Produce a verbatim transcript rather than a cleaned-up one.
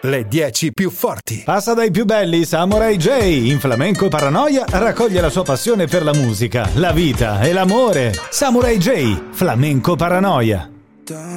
le dieci più forti. Passa dai più belli Samurai J. In Flamenco Paranoia raccoglie la sua passione per la musica, la vita e l'amore. Samurai J, Flamenco Paranoia.